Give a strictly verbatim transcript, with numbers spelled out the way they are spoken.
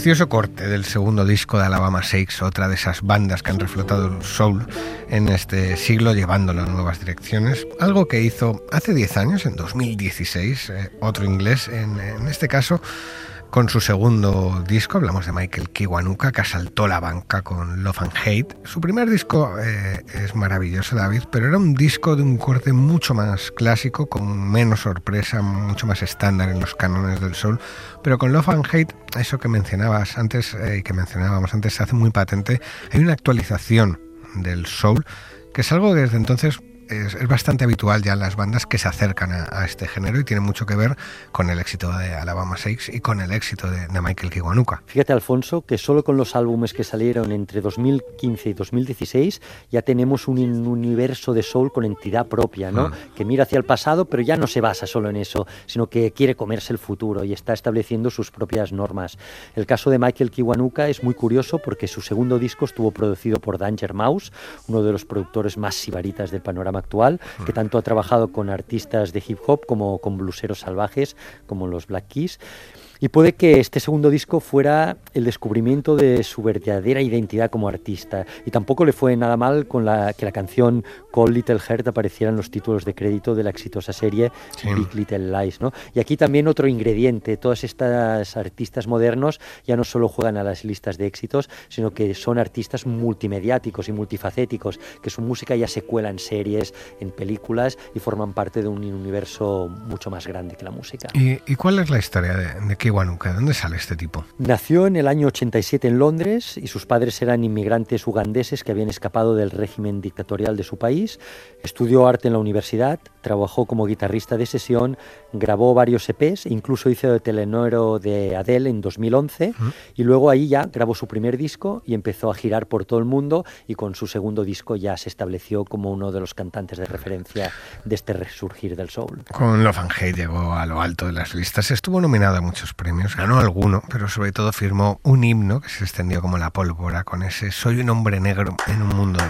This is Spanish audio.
precioso corte del segundo disco de Alabama Shakes, otra de esas bandas que han reflotado el soul en este siglo llevándolo a nuevas direcciones, algo que hizo hace diez años, en dos mil dieciséis, eh, otro inglés, en, en este caso con su segundo disco. Hablamos de Michael Kiwanuka, que asaltó la banca con Love and Hate. Su primer disco eh, es maravilloso, David, pero era un disco de un corte mucho más clásico, con menos sorpresa, mucho más estándar en los cánones del soul. Pero con Love and Hate, eso que mencionabas antes y eh, que mencionábamos antes, se hace muy patente. Hay una actualización del soul, que es algo que desde entonces Es, es bastante habitual ya en las bandas que se acercan a, a este género, y tiene mucho que ver con el éxito de Alabama Shakes y con el éxito de, de Michael Kiwanuka. Fíjate, Alfonso, que solo con los álbumes que salieron entre dos mil quince y dos mil dieciséis ya tenemos un, un universo de soul con entidad propia, ¿no? Mm. Que mira hacia el pasado, pero ya no se basa solo en eso, sino que quiere comerse el futuro y está estableciendo sus propias normas. El caso de Michael Kiwanuka es muy curioso porque su segundo disco estuvo producido por Danger Mouse, uno de los productores más sibaritas del panorama actual, que tanto ha trabajado con artistas de hip hop como con bluseros salvajes como los Black Keys. Y puede que este segundo disco fuera el descubrimiento de su verdadera identidad como artista. Y tampoco le fue nada mal con la, que la canción Cold Little Heart apareciera en los títulos de crédito de la exitosa serie sí. Big Little Lies, ¿no? Y aquí también otro ingrediente. Todas estas artistas modernos ya no solo juegan a las listas de éxitos, sino que son artistas multimediáticos y multifacéticos, que su música ya se cuela en series, en películas, y forman parte de un universo mucho más grande que la música. ¿Y, y cuál es la historia de, de Kiwanuka? ¿De dónde sale este tipo? Nació en el año ochenta y siete en Londres y sus padres eran inmigrantes ugandeses que habían escapado del régimen dictatorial de su país. Estudió arte en la universidad, trabajó como guitarrista de sesión, grabó varios E Pes, incluso hizo de telenoro de Adele en dos mil once ¿Mm? Y luego ahí ya grabó su primer disco y empezó a girar por todo el mundo, y con su segundo disco ya se estableció como uno de los cantantes de referencia de este resurgir del soul. Con Love and Hate llegó a lo alto de las listas, estuvo nominado a muchos premios, ganó alguno, pero sobre todo firmó un himno que se extendió como la pólvora con ese "Soy un hombre negro en un mundo